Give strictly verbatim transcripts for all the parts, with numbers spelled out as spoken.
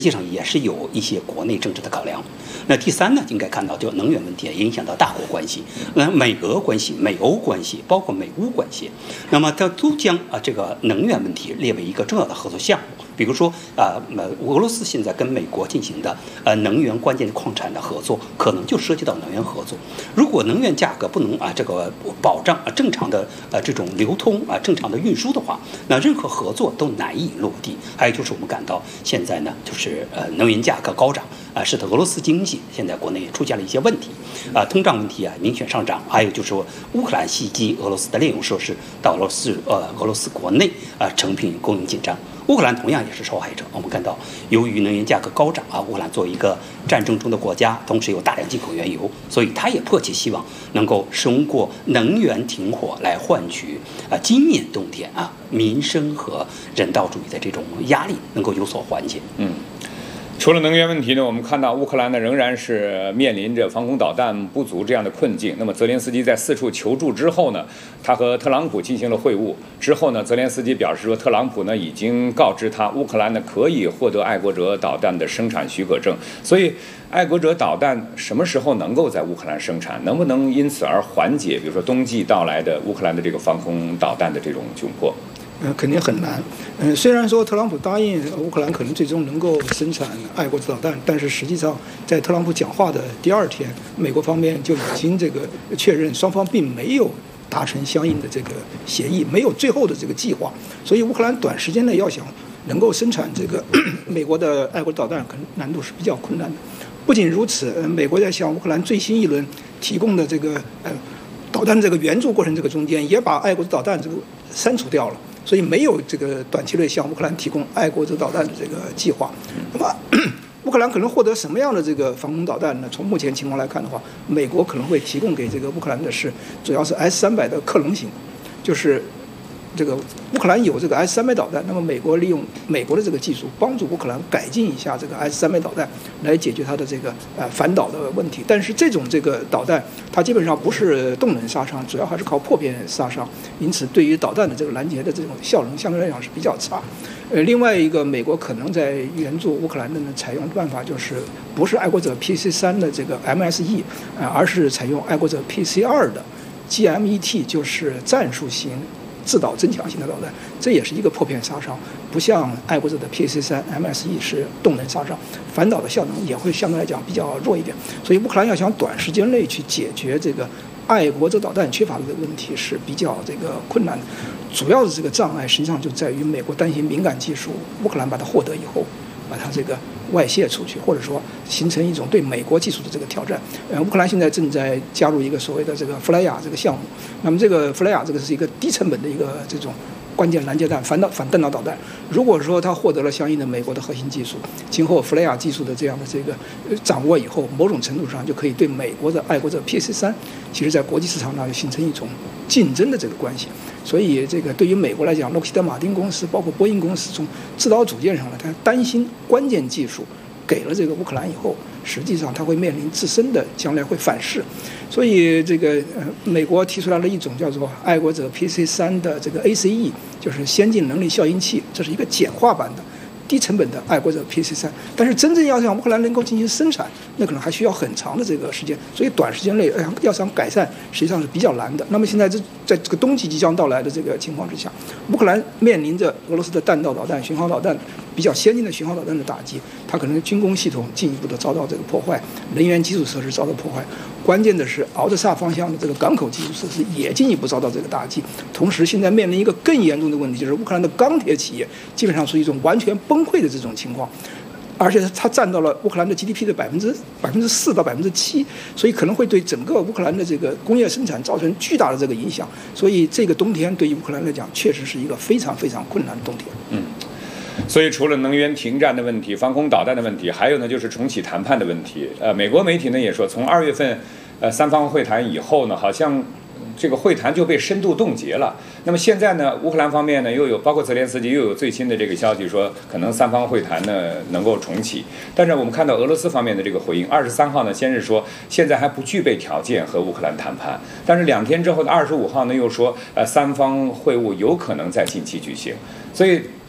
实际上也是有一些国内政治的考量。那第三呢，应该看到就能源问题也影响到大国关系，那美俄关系、美欧关系，包括美乌关系，那么它都将啊这个能源问题列为一个重要的合作项目。比如说啊，呃，俄罗斯现在跟美国进行的呃能源关键矿产的合作，可能就涉及到能源合作。如果能源价格不能啊这个保障啊正常的呃这种流通啊正常的运输的话，那任何合作都难以落地。还有就是我们感到现在呢，就是呃能源价格高涨啊，使得俄罗斯经济现在国内也出现了一些问题啊，通胀问题啊明显上涨。还有就是说乌克兰袭击俄罗斯的炼油设施，到俄罗斯呃俄罗斯国内啊成品供应紧张。乌克兰同样也是受害者。我们看到，由于能源价格高涨啊，乌克兰作为一个战争中的国家，同时有大量进口原油，所以他也迫切希望能够通过能源停火来换取啊今年冬天啊民生和人道主义的这种压力能够有所缓解。 嗯。除了能源问题呢，我们看到乌克兰呢仍然是面临着防空导弹不足这样的困境。那么泽连斯基在四处求助之后呢，他和特朗普进行了会晤。之后呢，泽连斯基表示说，特朗普呢已经告知他，乌克兰呢可以获得爱国者导弹的生产许可证。所以，爱国者导弹什么时候能够在乌克兰生产？能不能因此而缓解，比如说冬季到来的乌克兰的这个防空导弹的这种窘迫？ 呃，肯定很难。嗯、呃，虽然说特朗普答应乌克兰可能最终能够生产爱国者导弹，但是实际上在特朗普讲话的第二天，美国方面就已经这个确认双方并没有达成相应的这个协议，没有最后的这个计划。所以乌克兰短时间内要想能够生产这个美国的爱国者导弹，可能难度是比较困难的。不仅如此，呃、美国在向乌克兰最新一轮提供的这个呃导弹这个援助过程这个中间，也把爱国者导弹这个删除掉了。所以没有这个短期内向乌克兰提供爱国者导弹的这个计划。那么，乌克兰可能获得什么样的这个防空导弹呢？从目前情况来看的话，美国可能会提供给这个乌克兰的是主要是 S 三百的克隆型，就是这个乌克兰有这个 S 三百导弹，那么美国利用美国的这个技术，帮助乌克兰改进一下这个 S 三百导弹，来解决它的这个呃反导的问题。但是这种这个导弹，它基本上不是动能杀伤，主要还是靠破片杀伤，因此对于导弹的这个拦截的这种效能相对来讲是比较差。呃，另外一个，美国可能在援助乌克兰的呢，采用的办法就是不是爱国者 P C 三的这个 M S E， 呃，而是采用爱国者 P C 二的 G M E T， 就是战术型自导增强型的导弹，这也是一个破片杀伤，不像爱国者的 P C 三 M S E 是动能杀伤，反导的效能也会相对来讲比较弱一点。所以乌克兰要想短时间内去解决这个爱国者导弹缺乏的问题是比较这个困难的。主要的这个障碍实际上就在于美国担心敏感技术，乌克兰把它获得以后，把它这个外泄出去，或者说形成一种对美国技术的这个挑战。呃，乌克兰现在正在加入一个所谓的这个弗莱雅这个项目，那么这个弗莱雅这个是一个低成本的一个这种关键拦截弹反导反弹道导弹。如果说它获得了相应的美国的核心技术，今后弗莱雅技术的这样的这个掌握以后，某种程度上就可以对美国的爱国者 P C 三，其实在国际市场上就形成一种竞争的这个关系。所以这个对于美国来讲，洛克希德马丁公司包括波音公司从制导组件上呢，他担心关键技术给了这个乌克兰以后，实际上它会面临自身的将来会反噬。所以这个呃，美国提出来了一种叫做爱国者 P C 三的这个 A C E， 就是先进能力效应器，这是一个简化版的低成本的爱国者 P C 三，但是真正要让乌克兰能够进行生产，那可能还需要很长的这个时间，所以短时间内要想改善实际上是比较难的。那么现在这在这个冬季即将到来的这个情况之下，乌克兰面临着俄罗斯的弹道导弹、巡航导弹比较先进的巡航导弹的打击，它可能军工系统进一步的遭到这个破坏，能源基础设施遭到破坏，关键的是敖德萨方向的这个港口基础设施也进一步遭到这个打击。同时，现在面临一个更严重的问题，就是乌克兰的钢铁企业基本上处于一种完全崩溃的这种情况，而且它占到了乌克兰的 G D P 的百分之百分之四到百分之七，所以可能会对整个乌克兰的这个工业生产造成巨大的这个影响。所以这个冬天对于乌克兰来讲，确实是一个非常非常困难的冬天。 嗯。所以除了能源停战的问题、防空导弹的问题，还有呢就是重启谈判的问题。呃，美国媒体呢也说，从二月份，呃三方会谈以后呢，好像这个会谈就被深度冻结了。那么现在呢，乌克兰方面呢又有包括泽连斯基又有最新的这个消息说，可能三方会谈呢能够重启。但是我们看到俄罗斯方面的这个回应，二十三号呢先是说现在还不具备条件和乌克兰谈判，但是两天之后的二十五号呢又说，呃三方会晤有可能在近期举行。所以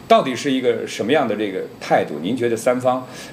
到底是一个什么样的这个态度？您觉得三方